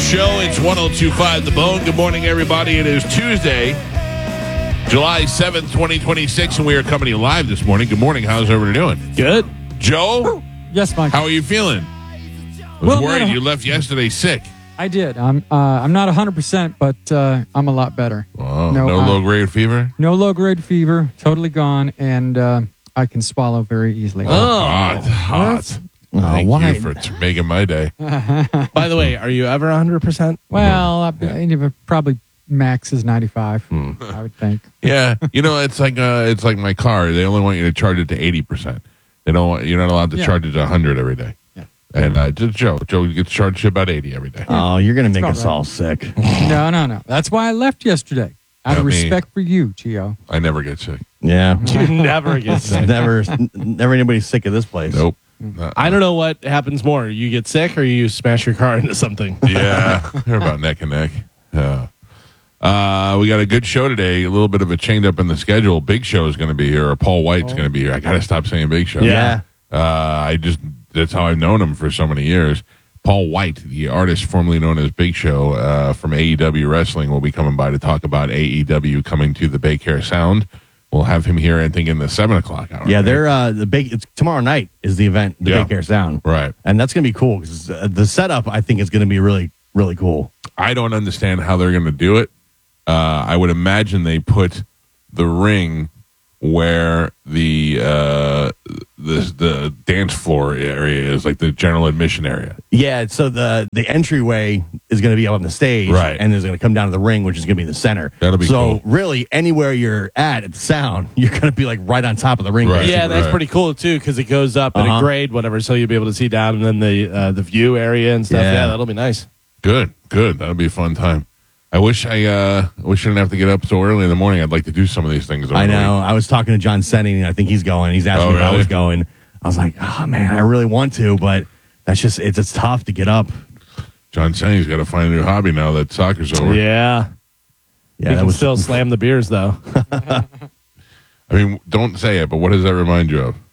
show. It's 102.5 The Bone. Good morning, everybody. It is Tuesday, July 7th, 2026, and we are coming to you live this morning. Good morning. How's everybody doing? Good. Joe? Yes, Mike. How are you feeling? I was Well, worried no. you left yesterday sick. I did. I'm not 100%, but I'm a lot better. Oh, no low-grade fever? No low-grade fever. Totally gone, and I can swallow very easily. Hot. Thank you for making my day. By the way, are you ever 100%? Well, probably max is 95, I would think. Yeah, it's like my car. They only want you to charge it to 80%. They don't want, you're not allowed to charge it to 100 every day. Yeah. And just Joe gets charged to about 80 every day. Oh, you're going to make about us right. all sick. No. That's why I left yesterday. Out of Not me. respect for you, Gio. I never get sick. Yeah. You never get sick. never anybody sick of this place. Nope. I don't know what happens more. You get sick or you smash your car into something. Yeah, they're about neck and neck. Yeah. We got a good show today. A little bit of a change up in the schedule. Big Show is going to be here, or Paul White's going to be here. I got to stop saying Big Show. Yeah. That's how I've known him for so many years. Paul White, the artist formerly known as Big Show from AEW Wrestling, will be coming by to talk about AEW coming to the Bay Care Sound. We'll have him here, I think, in the 7 o'clock hour. Yeah, right? they're it's tomorrow night is the event, the Yeah. Big Air Sound. Right. And that's going to be cool because the setup, I think, is going to be really, really cool. I don't understand how they're going to do it. I would imagine they put the ring where the dance floor area is, like the general admission area. Yeah, so the entryway is going to be up on the stage, Right. and there's going to come down to the ring, which is going to be the center. That'll be so cool. really, anywhere you're at the sound, you're going to be like right on top of the ring. Right. basically. Yeah, that's Right. pretty cool too because it goes up at a grade, whatever, so you'll be able to see down and then the view area and stuff. Yeah. Yeah, that'll be nice. Good. That'll be a fun time. I wish I didn't have to get up so early in the morning. I'd like to do some of these things. I know. I was talking to John Senning, and I think he's going. He's asking Oh, if I really? was going. I was like, oh, man, I really want to, but that's just, it's tough to get up. John Senney's got to find a new hobby now that soccer's over. Yeah. Yeah, You that can was still slam the beers though. I mean, don't say it, but what does that remind you of?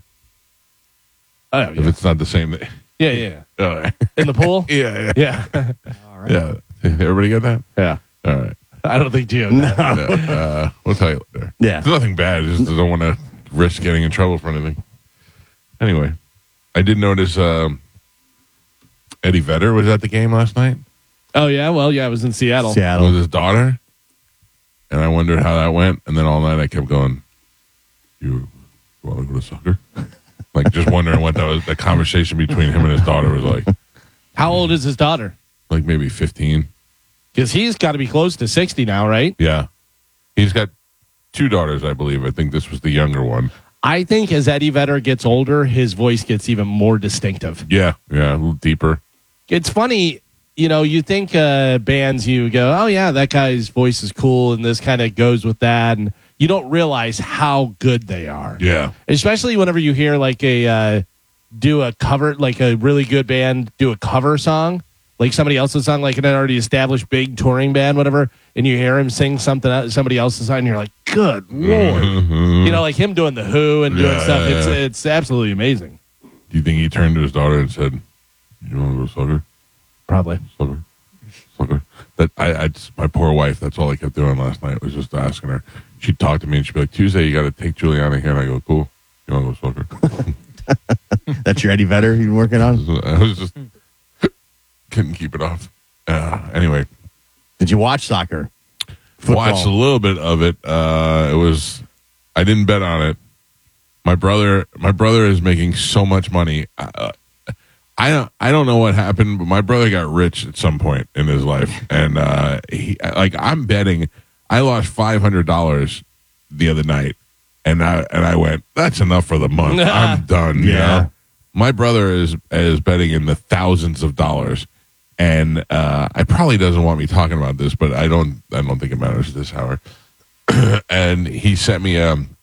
Oh, If yeah. it's not the same thing. Yeah. All right. In the pool? Yeah. Yeah. All right. Yeah. Everybody get that? Yeah. All right. I don't think Gio. Yeah, we'll tell you later. Yeah. It's nothing bad. I just don't want to risk getting in trouble for anything. Anyway, I did notice Eddie Vedder was at the game last night Oh, yeah? Well, yeah, I was in Seattle. Seattle. with his daughter. And I wondered how that went. And then all night I kept going, you want to go to soccer? Like just wondering what the conversation between him and his daughter was like. How old is his daughter? Like maybe 15. Because he's got to be close to 60 now, right? Yeah. He's got 2 daughters, I believe. I think this was the younger one. I think as Eddie Vedder gets older, his voice gets even more distinctive. Yeah. Yeah. A little deeper. It's funny, you think bands, you go, oh, yeah, that guy's voice is cool, and this kind of goes with that, and you don't realize how good they are. Yeah. Especially whenever you hear, like, do a cover, like a really good band do a cover song, like somebody else's song, like an already established big touring band, whatever, and you hear him sing somebody else's song, and you're like, good Lord. Like him doing The Who and doing Yeah, stuff, yeah. it's absolutely amazing. Do you think he turned to his daughter and said, you want to go soccer? Probably. Soccer. My poor wife, that's all I kept doing last night was just asking her. She'd talk to me and she'd be like, Tuesday, you got to take Juliana here. And I go, cool. You want to go soccer? That's your Eddie Vedder you've been working on? I was just, couldn't keep it off. Anyway, Did you watch soccer? Football. watched a little bit of it. I didn't bet on it. My brother is making so much money. I don't know what happened, but my brother got rich at some point in his life, and I'm betting. I lost $500 the other night, and I went, that's enough for the month. I'm done. You Yeah. know? My brother is betting in the thousands of dollars, and I probably doesn't want me talking about this, but I don't think it matters this hour. And he sent me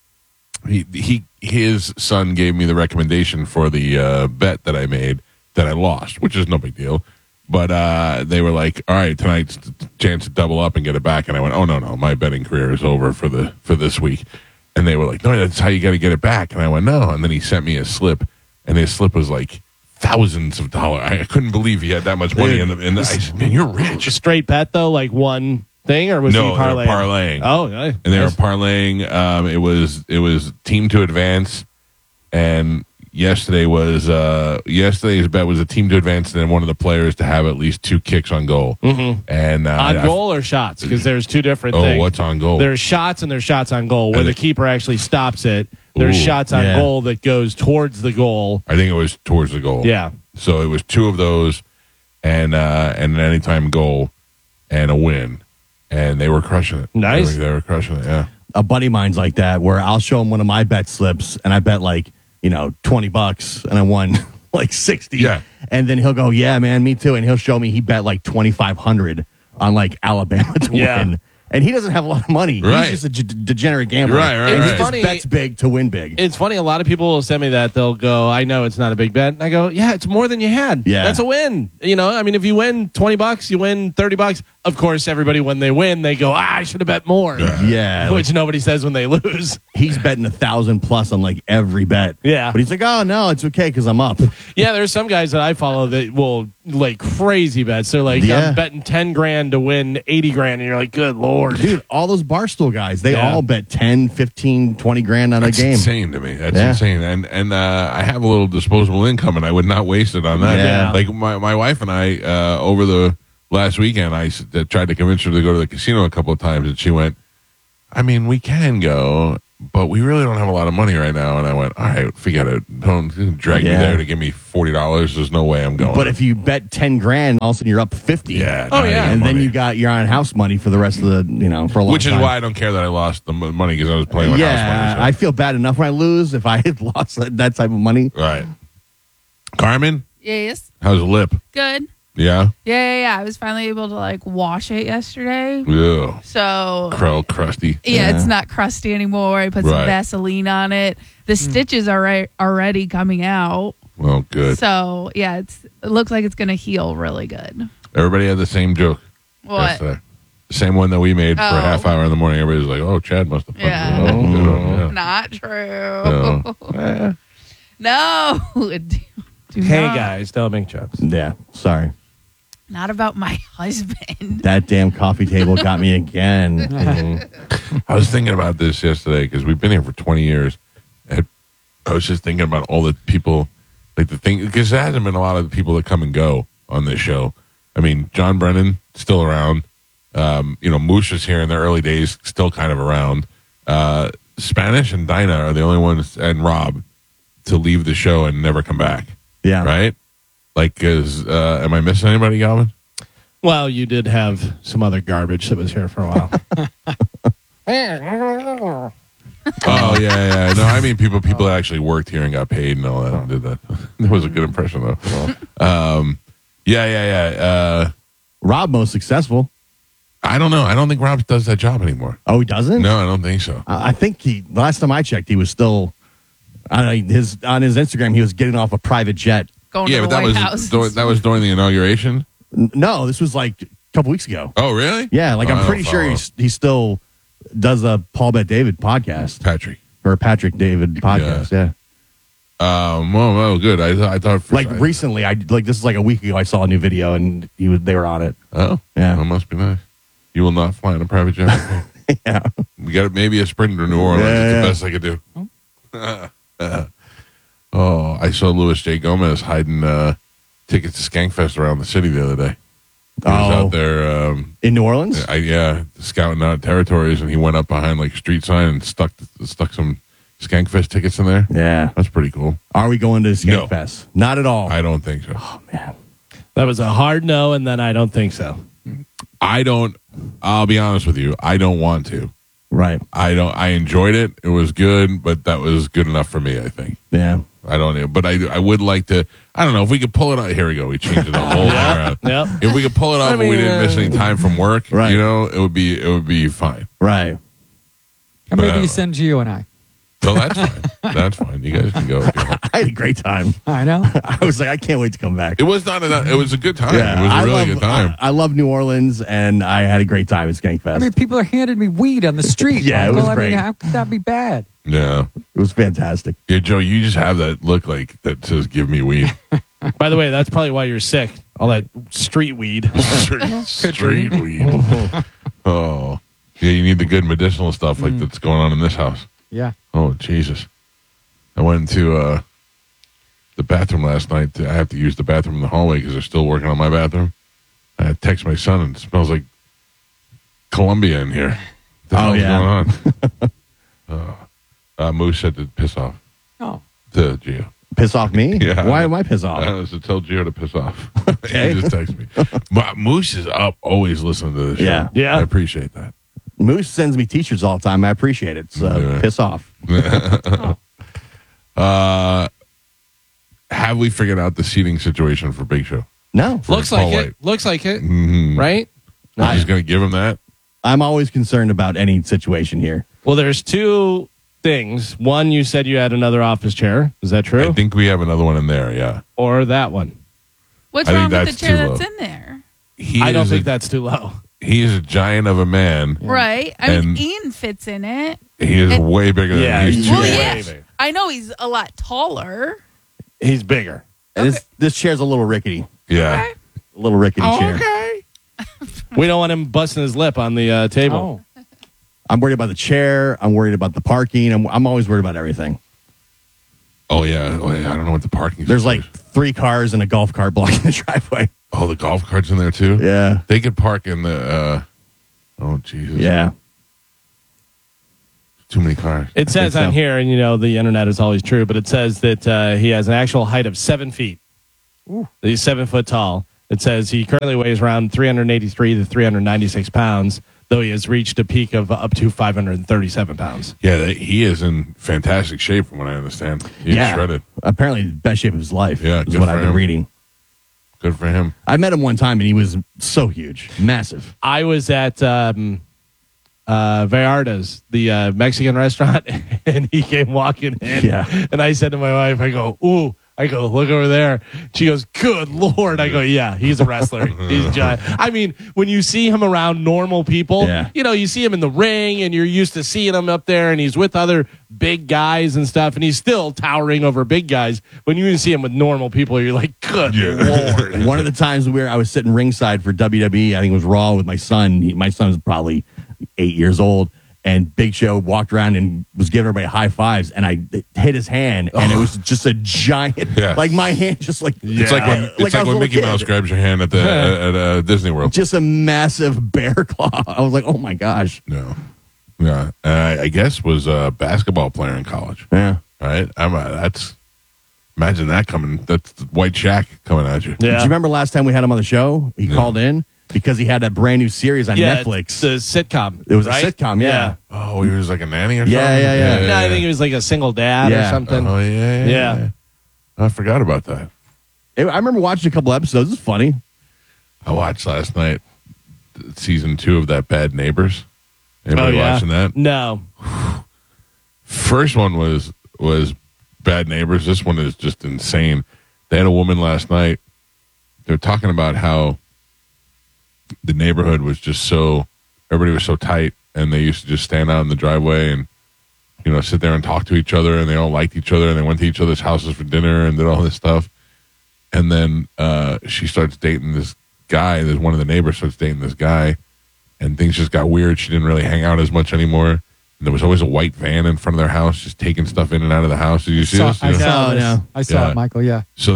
his son gave me the recommendation for the bet that I made that I lost, which is no big deal. But they were like, all right, tonight's the chance to double up and get it back. And I went, oh, no, my betting career is over for this week. And they were like, no, that's how you got to get it back. And I went, no. And then he sent me a slip, and his slip was like thousands of dollars. I couldn't believe he had that much money in the I said, man, you're rich. A straight bet though, like one thing, or was he No, they were parlaying? parlaying. Oh, yeah. And they were parlaying. It was team to advance, and yesterday's bet was a team to advance, and then one of the players to have at least 2 kicks on goal. Mm-hmm. And on goal or shots, because there's 2 different Oh, things. what's on goal? There's shots and there's shots on goal where And the keeper actually stops it. There's Ooh, shots on yeah. goal that goes towards the goal. I think it was towards the goal. Yeah. So it was 2 of those, and an anytime goal, and a win, and they were crushing it. Nice. They were crushing it. Yeah. A buddy of mine's like that, where I'll show him one of my bet slips, and I bet like $20, and I won like 60. Yeah. And then he'll go, yeah, man, me too. And he'll show me he bet like 2,500 on like Alabama to Yeah. win. And he doesn't have a lot of money. Right. He's just a degenerate gambler. Right, right, And he right. just Funny- bets big to win big. It's funny. A lot of people will send me that. They'll go, I know it's not a big bet. And I go, yeah, it's more than you had. Yeah. That's a win. I mean, if you win $20, you win $30. Of course, everybody, when they win, they go, I should have bet more. Yeah. Which nobody says when they lose. He's betting 1,000 plus on like every bet. Yeah. But he's like, oh, no, it's okay because I'm up. Yeah, there's some guys that I follow that will like crazy bets. They're like, Yeah. I'm betting 10 grand to win 80 grand. And you're like, good Lord. Dude, all those Barstool guys, they Yeah. all bet 10, 15, 20 grand on That's a game. insane to me. That's Yeah. insane. And I have a little disposable income, and I would not waste it on that. Yeah. Like my wife and I, over the last weekend, I tried to convince her to go to the casino a couple of times, and she went, I mean, we can go, but we really don't have a lot of money right now. And I went, all right, forget it. Don't drag me Yeah. there to give me $40. There's no way I'm going. But if you bet 10 grand, all of a sudden you're up 50. yeah, Oh, I yeah. ain't And then money. you got your on house money for the rest of the, for a long Which is time. why I don't care that I lost the money because I was playing with house Yeah, money. I feel bad enough when I lose if I had lost that type of money. So. Right. Carmen, Yes. how's the lip? Good. Yeah? Yeah. I was finally able to like wash it yesterday. Ugh. So Crusty. yeah, it's not crusty anymore. I put some Right. Vaseline on it. The stitches are already coming out. Well, good. So yeah, it looks like it's gonna heal really good. Everybody had the same joke. What? yesterday. The same one that we made for a Oh. half hour in the morning. Everybody's like, "Oh, Chad must have." Yeah. fucked it up." Yeah. Not true. No. No. Do Hey, not. guys, don't make jokes. Yeah, sorry. Not about my husband. That damn coffee table got me again. I was thinking about this yesterday because we've been here for 20 years. And I was just thinking about all the people, like the thing, because there hasn't been a lot of the people that come and go on this show. I mean, John Brennan, still around. Moosh was here in the early days, still kind of around. Spanish and Dinah are the only ones, and Rob, to leave the show and never come back. Yeah. Right? Like, am I missing anybody, Galvin? Well, you did have some other garbage that was here for a while. Oh yeah. No, I mean people that actually worked here and got paid and all that. And did that. That was a good impression though. Yeah. Rob, most successful. I don't know. I don't think Rob does that job anymore. Oh, he doesn't? No, I don't think so. I think last time I checked, he was still on his Instagram. He was getting off a private jet. Going Yeah, to but the that White was House. that was during the inauguration. No, this was like a couple weeks ago. Oh, really? Yeah, like Oh, I I'm don't pretty sure follow. he still does a Paul Bet David podcast Patrick. or a Patrick David podcast. Yeah. Well, good. I thought for Like recently, this is like a week ago. I saw a new video and they were on it. Oh, Yeah. that must be nice. You will not fly in a private jet. Yeah. We got maybe a sprint to New Orleans. Yeah, It's the best I could do. Oh, I saw Louis J. Gomez hiding tickets to Skankfest around the city the other day. He was out there, In New Orleans. scouting out territories, and he went up behind like a street sign and stuck some Skankfest tickets in there. Yeah. That's pretty cool. Are we going to No. Skankfest? Not at all. I don't think so. Oh man. That was a hard no, and then I don't think so. I'll be honest with you. I don't want to. Right. I enjoyed it. It was good, but that was good enough for me, I think. Yeah. I don't know, but I would like to. I don't know if we could pull it out. Here we go. We changed it a whole era. Yep. If we could pull it off, and we didn't miss any time from work. Right. it would be fine. Right. Or maybe But, you send Gio and I. So that's fine. That's fine. You guys can go. If you want. I had a great time. I know. I was like, I can't wait to come back. It was not enough. It was a good time. It was a really good time. I love New Orleans, and I had a great time at Skankfest. I mean, people are handing me weed on the street. Yeah, it Michael. was I great. mean, how could that be bad? Yeah. It was fantastic. Yeah, Joe, you just have that look like that says "Give me weed." By the way, that's probably why you're sick. All that street weed. Street weed. Oh, yeah. You need the good medicinal stuff like that's going on in this house. Yeah. Oh, Jesus. I went into the bathroom last night. I have to use the bathroom in the hallway because they're still working on my bathroom. I text my son, and it smells like Colombia in here. What the hell's going on? Moose said to piss off Oh. to Gio. Piss off me? Yeah. Why am I piss off? So tell Gio to piss off. He just texted me. Moose is up, always listening to the show. Yeah. Yeah. I appreciate that. Moose sends me t-shirts all the time. I appreciate it. So Yeah. piss off. Have we figured out the seating situation for Big Show? No. Looks Paul like White. it. Looks like it. Mm-hmm. Right? I'm just going to give him that. I'm always concerned about any situation here. Well, there's two things. One, you said you had another office chair. Is that true? I think we have another one in there, yeah. Or that one? What's I think wrong with the that's chair too that's low. in there? He I don't is think a- that's too low. He is a giant of a man. Right? I mean, And- Ian fits in it. He is And- way bigger than Yeah, he's he's too Well, way big. yeah. big. I know he's a lot taller. He's bigger. And this chair's a little rickety. Yeah. Okay. A little rickety chair. We don't want him busting his lip on the table. Oh. I'm worried about the chair. I'm worried about the parking. I'm always worried about everything. Oh, yeah. I don't know what the parking There's like situation- 3 cars and a golf cart blocking the driveway. Oh, the golf carts in there, too? Yeah. They could park in the... oh, Jesus. Yeah. Too many cars. It says think on so. here, and the internet is always true, but it says that he has an actual height of 7 feet. He's 7 foot tall. It says he currently weighs around 383 to 396 pounds, though he has reached a peak of up to 537 pounds. Yeah, he is in fantastic shape from what I understand. He's shredded. Apparently, the best shape of his life. Yeah, is good what for I've been him. reading. Good for him. I met him one time and he was so huge, massive. I was at Vallarta's, the Mexican restaurant, and he came walking in. Yeah. And I said to my wife, I go, ooh. I go, look over there. She goes, good Lord. I go, yeah, he's a wrestler. He's giant. I mean, when you see him around normal people, Yeah. you see him in the ring and you're used to seeing him up there and he's with other big guys and stuff and he's still towering over big guys. When you see him with normal people, you're like, good Lord. One of the times I was sitting ringside for WWE, I think it was Raw with my son. My son was probably 8 years old. And Big Show walked around and was giving everybody high fives, and I hit his hand, and it was just a giant, Yeah. like my hand, just like It's like when, I was a when little Mickey kid. Mouse grabs your hand at the at Disney World. Just a massive bear claw. I was like, oh my gosh, No. Yeah. I guess was a basketball player in college. yeah. Right? That's imagine that coming. That's White Shaq coming at you. Do you remember last time we had him on the show? He Yeah. called in because he had that brand new series on Netflix. It's a sitcom. It was right? a sitcom, yeah. Oh, he was like a nanny or Yeah, something? yeah, yeah. No, I think he was like a single dad or Yeah. something. Oh, yeah. Yeah. I forgot about that. I remember watching a couple episodes. It's funny. I watched last night season 2 of that Bad Neighbors. Anybody watching that? No. First one was Bad Neighbors. This one is just insane. They had a woman last night. They're talking about how the neighborhood was just everybody was so tight, and they used to just stand out in the driveway and sit there and talk to each other, and they all liked each other, and they went to each other's houses for dinner and did all this stuff. And then she starts dating this guy. There's one of the neighbors starts dating this guy, and things just got weird. She didn't really hang out as much anymore. And there was always a white van in front of their house, just taking stuff in and out of the house. Did you see this? I saw Oh, this. yeah. I saw Yeah. it, Michael. Yeah. So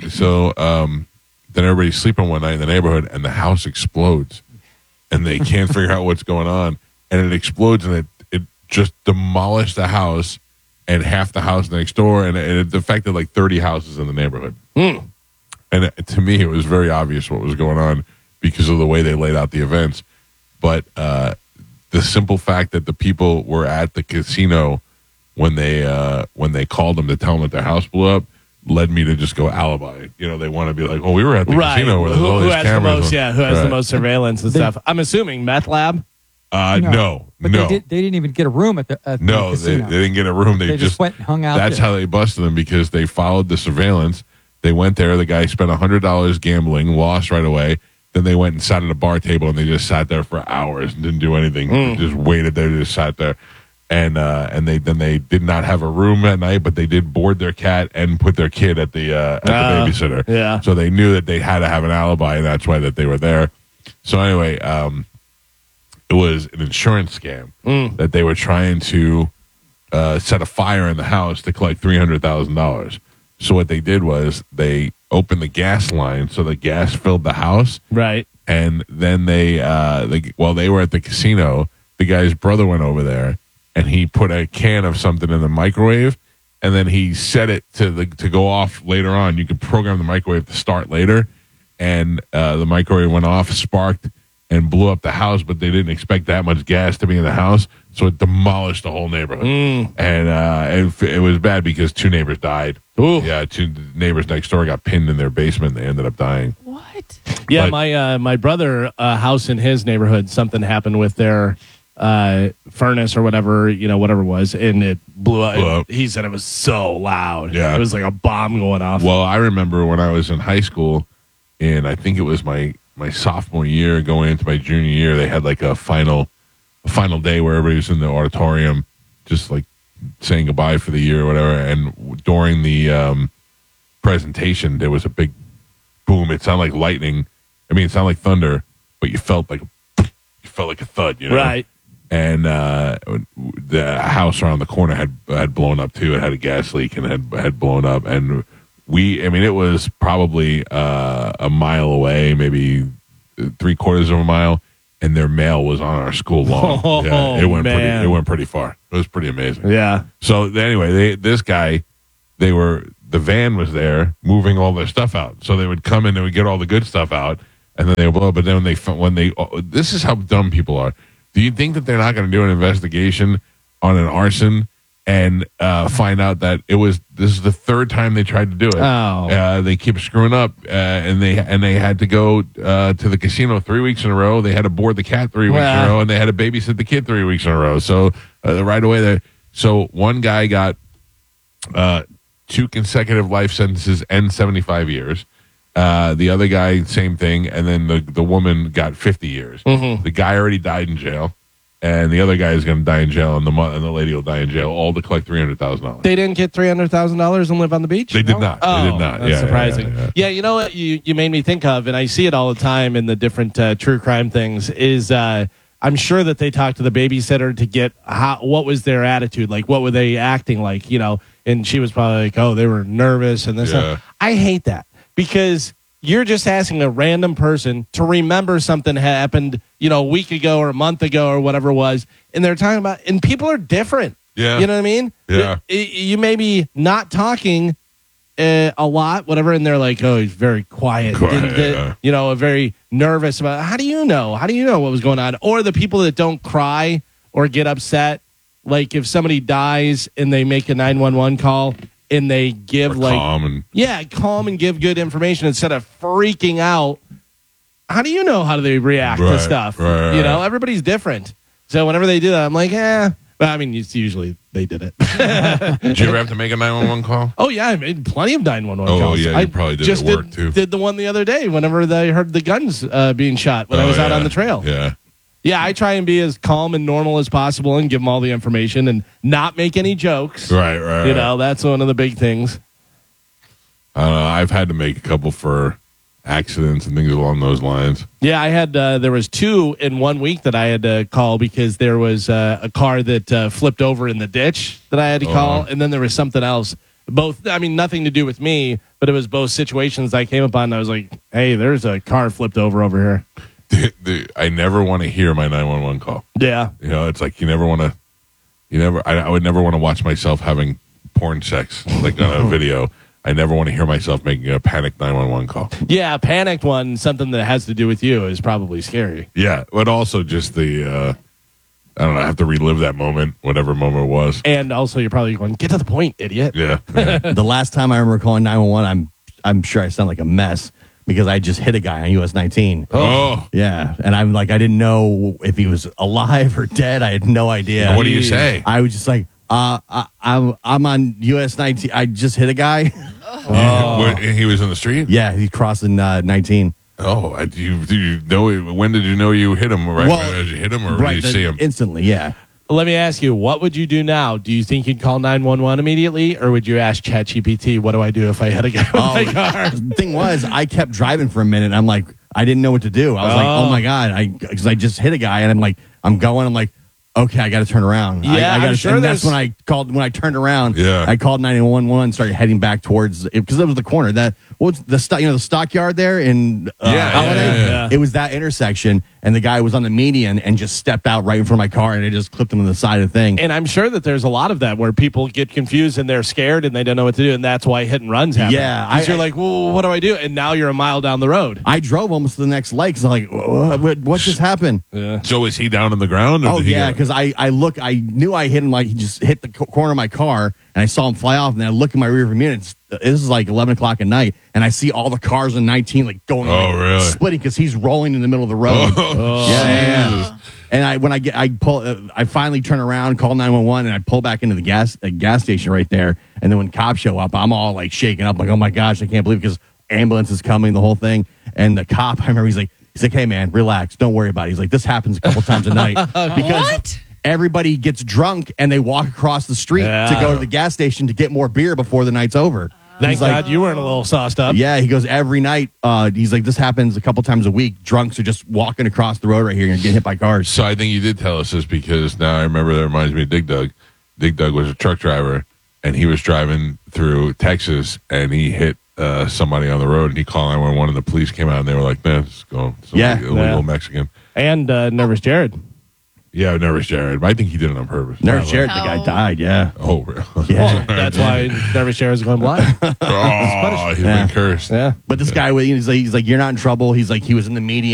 then everybody's sleeping one night in the neighborhood, and the house explodes, and they can't figure out what's going on, and it explodes, and it just demolished the house and half the house next door, and it affected like 30 houses in the neighborhood. And to me, it was very obvious what was going on because of the way they laid out the events. But the simple fact that the people were at the casino when they called them to tell them that their house blew up led me to just go alibi. They want to be like, "Oh, we were at the casino where there's all who these has the cameras." most? Yeah, who has the Right. most surveillance and stuff? I'm assuming meth lab. No. But they didn't even get a room at the No, they casino. didn't get a room. They just went and hung out That's there. how they busted them, because they followed the surveillance. They went there. The guy spent $100 gambling, lost right away. Then they went and sat at a bar table, and they just sat there for hours and didn't do anything. Just waited there, just sat there. and they did not have a room at night, but they did board their cat and put their kid at the babysitter. Yeah. So they knew that they had to have an alibi, and that's why that they were there. So anyway, it was an insurance scam that they were trying to set a fire in the house to collect $300,000. So what they did was they opened the gas line so the gas filled the house. Right. And then while they were at the casino, the guy's brother went over there and he put a can of something in the microwave, and then he set it to go off later on. You could program the microwave to start later, and the microwave went off, sparked, and blew up the house, but they didn't expect that much gas to be in the house, so it demolished the whole neighborhood. And it was bad because 2 neighbors died. Ooh. Yeah, 2 neighbors next door got pinned in their basement. They ended up dying. What? Yeah, But- my brother house in his neighborhood, something happened with their furnace or whatever, whatever it was, and it blew up. Blew up. He said it was so loud. Yeah. It was like a bomb going off. Well, I remember when I was in high school, and I think it was my sophomore year going into my junior year, they had like a final day where everybody was in the auditorium just like saying goodbye for the year or whatever. And during the presentation, there was a big boom. It sounded like lightning. I mean, it sounded like thunder, but you felt like a thud, Right. And the house around the corner had blown up too. It had a gas leak and had blown up. And it was probably a mile away, maybe 3/4 of a mile, and their mail was on our school lawn. Oh, yeah, man. it went pretty far. It was pretty amazing. Yeah. So anyway, the van was there moving all their stuff out. So they would come in, they would get all the good stuff out, and then they would blow. But then this is how dumb people are. Do you think that they're not going to do an investigation on an arson and find out that this is the 3rd time they tried to do it? Oh. They keep screwing up, and they had to go to the casino 3 weeks in a row. They had to board the cat 3 weeks in a row, and they had to babysit the kid 3 weeks in a row. So right away there. So one guy got 2 consecutive life sentences and 75 years. The other guy, same thing, and then the woman got 50 years. Mm-hmm. The guy already died in jail, and the other guy is going to die in jail, and the lady will die in jail, all to collect $300,000. They didn't get $300,000 and live on the beach? They did not. Oh, They did not. That's Yeah, surprising. yeah. Yeah, you know what you made me think of, and I see it all the time in the different true crime things, is I'm sure that they talked to the babysitter to get what was their attitude, like what were they acting like, and she was probably like, oh, they were nervous and this. Yeah. I hate that because you're just asking a random person to remember something happened, a week ago or a month ago or whatever it was, and they're talking about, and people are different. Yeah. You know what I mean? Yeah. You may be not talking a lot, whatever, and they're like, oh, he's very quiet. Very nervous about, how do you know what was going on? Or the people that don't cry or get upset, like if somebody dies and they make a 911 call and they give Calm and give good information instead of freaking out. How do you know how do they react to Right, stuff? right. Everybody's different. So whenever they do that, I'm like, Well, I mean, it's usually they did it. Did you ever have to make a 911 call? Oh yeah, I made plenty of 911 Oh, calls. yeah, you I probably did just at work, too. Did the one the other day whenever they heard the guns being shot when I was out on the trail. Yeah. Yeah, I try and be as calm and normal as possible and give them all the information and not make any jokes. Right. That's one of the big things. I don't know. I've had to make a couple for accidents and things along those lines. Yeah, I had there was 2 in 1 week that I had to call because there was a car that flipped over in the ditch that I had to call, and then there was something else. Both, I mean, nothing to do with me, but it was both situations I came upon. And I was like, "Hey, there's a car flipped over here." I never want to hear my 911 call. Yeah, It's like I would never want to watch myself having porn sex like on a video. I never want to hear myself making a panic 911 call. yeah, a panicked one, something that has to do with you is probably scary. Yeah, but also just I don't know, I have to relive that moment, whatever moment it was. And also, you're probably going, "Get to the point, idiot." Yeah. The last time I remember calling 911, I'm sure I sound like a mess because I just hit a guy on US 19. Oh. Yeah, and I'm like, I didn't know if he was alive or dead. I had no idea. What do you say? I was just like, I'm on US 19. I just hit a guy. He was in the street? Yeah, he's crossing 19. Oh, do you know? When did you know you hit him? Right Well, as you hit him, or did you see him? Instantly, yeah. Let me ask you, what would you do now? Do you think you'd call 911 immediately, or would you ask ChatGPT, what do I do if I hit a guy with my car? The thing was, I kept driving for a minute. And I'm like, I didn't know what to do. I was like, oh my God, because I just hit a guy, and I'm like, I'm like, okay, I got to turn around. Yeah, I I'm sure and that's when I called. When I turned around, Yeah. I called 911, started heading back towards because it was the corner that what's the the stockyard there in Holiday. yeah. It was that intersection, and the guy was on the median and just stepped out right in front of my car, and it just clipped him on the side of the thing. And I'm sure that there's a lot of that where people get confused and they're scared and they don't know what to do, and that's why hit and runs happen. Yeah, Because you're like, well, what do I do? And now you're a mile down the road. I drove almost to the next lake because I'm like, what just happened? So is he down on the ground? Or Oh did he yeah, go- because I knew I hit him like he just hit the corner of my car, and I saw him fly off. And then I look in my rearview mirror. And this is like 11 o'clock at night, and I see all the cars in 19 like going, Oh, really? splitting because he's rolling in the middle of the road. Yeah. And I finally turn around, call 911, and I pull back into the gas station right there. And then when cops show up, I'm all like shaking up, like, oh my gosh, I can't believe it, because ambulance is coming, the whole thing. And the cop, I remember he's like, hey man, relax, don't worry about it. He's like, this happens a couple times a night because What? everybody gets drunk and they walk across the street Yeah. to go to the gas station to get more beer before the night's over. Thank He's like, God you weren't a little sauced up. yeah, he goes every night. He's like, this happens a couple times a week. Drunks are just walking across the road right here and getting hit by cars. So I think you did tell us this because now I remember that reminds me of Dig Dug. Dig Dug was a truck driver, and he was driving through Texas, and he hit somebody on the road, and he called 911, and the police came out, and they were like, man, let's go. Yeah. Illegal Yeah. Mexican. And Nervous Jared. Yeah, Nervous Jared. But I think he did it on purpose. Nurse Probably. Jared, the guy No. died. Yeah. Oh, really? Yeah. That's why Nervous Jared's going blind. Oh, he's Yeah. been cursed. Yeah. But this guy, he's like, you're not in trouble. He's like, he was in the median.